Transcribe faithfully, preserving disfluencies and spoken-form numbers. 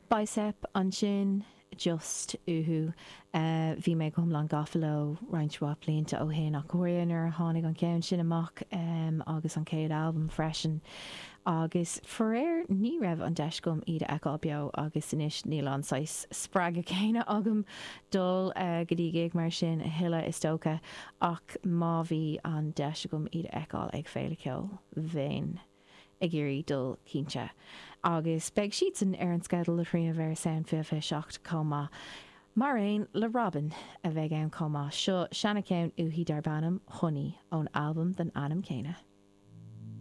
Bicep an sin just uhu uh, bhí mé gom lan gafalo reinintá blianta ó hen a choiríon ar tháinig an ceann sin amach um, agus an céad album freisin agus foréir ní raibh an deis gom iad eá beo agus inis níl an sais sppraag a chéine agam dul uh, go dtí géig mar sin a hiile is tócha ach má bhí an deis gom iad eáil ag féile ceol bhéin ag géirí dul cínte. Agus beag siad san ar an scedal le trína bhar san fifhe seacht comma. Mar aon le Robin a bheith ann comma. Seo seanna ceann uí dar banam choní ón album den anam céine.